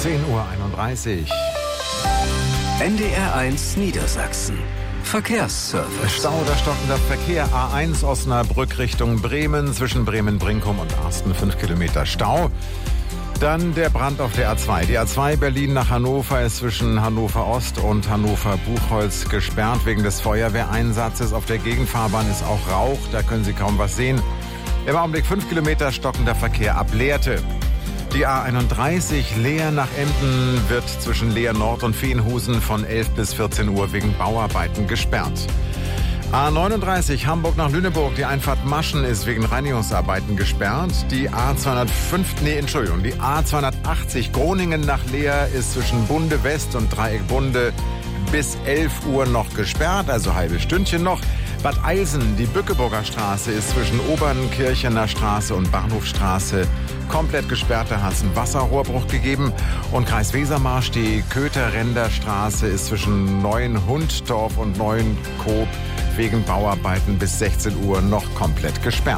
10:31 Uhr. NDR1 Niedersachsen. Verkehrsservice. Stau oder stockender Verkehr. A1 Osnabrück Richtung Bremen, zwischen Bremen-Brinkum und Arsten 5 Kilometer Stau. Dann der Brand auf der A2. Die A2 Berlin nach Hannover ist zwischen Hannover Ost und Hannover Buchholz gesperrt wegen des Feuerwehreinsatzes. Auf der Gegenfahrbahn ist auch Rauch, da können Sie kaum was sehen. Im Augenblick 5 Kilometer stockender Verkehr ab Lehrte. Die A31 Leer nach Emden wird zwischen Leer Nord und Veenhusen von 11 bis 14 Uhr wegen Bauarbeiten gesperrt. A39 Hamburg nach Lüneburg, die Einfahrt Maschen ist wegen Reinigungsarbeiten gesperrt. Die A280 Groningen nach Leer ist zwischen Bunde West und Dreieck Bunde bis 11 Uhr noch gesperrt, also halbe Stündchen noch. Bad Eilsen, die Bückeburger Straße ist zwischen Obernkirchener Straße und Bahnhofstraße komplett gesperrt, da hat es einen Wasserrohrbruch gegeben. Und Kreis Wesermarsch, die Kötherränder Straße ist zwischen Neuenhunddorf und Neuenkoop wegen Bauarbeiten bis 16 Uhr noch komplett gesperrt.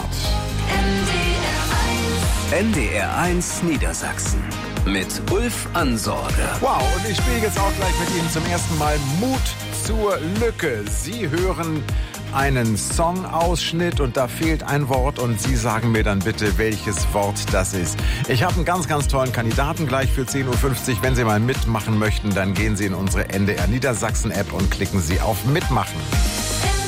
NDR1 Niedersachsen mit Ulf Ansorge. Wow, und ich spiele jetzt auch gleich mit Ihnen zum ersten Mal Mut zur Lücke. Sie hören einen Songausschnitt und da fehlt ein Wort und Sie sagen mir dann bitte, welches Wort das ist. Ich habe einen ganz, ganz tollen Kandidaten gleich für 10:50 Uhr. Wenn Sie mal mitmachen möchten, dann gehen Sie in unsere NDR Niedersachsen App und klicken Sie auf Mitmachen.